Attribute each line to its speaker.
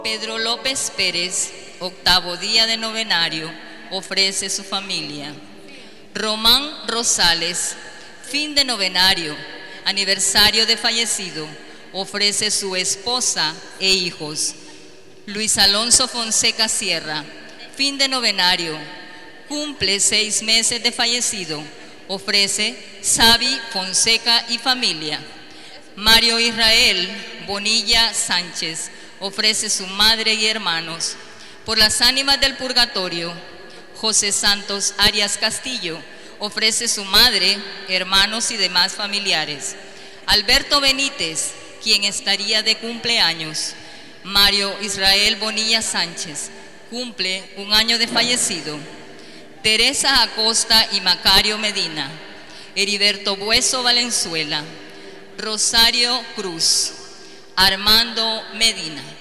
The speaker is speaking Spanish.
Speaker 1: Pedro López Pérez, octavo día de novenario, ofrece su familia. Román Rosales, fin de novenario, aniversario de fallecido, ofrece su esposa e hijos. Luis Alonso Fonseca Sierra, fin de novenario, cumple 6 meses de fallecido, ofrece Xavi Fonseca y familia. Mario Israel Bonilla Sánchez, ofrece su madre y hermanos. Por las ánimas del purgatorio, José Santos Arias Castillo, ofrece su madre, hermanos y demás familiares. Alberto Benítez, quien estaría de cumpleaños. Mario Israel Bonilla Sánchez, cumple 1 año de fallecido. Teresa Acosta y Macario Medina. Heriberto Bueso Valenzuela. Rosario Cruz. Armando Medina.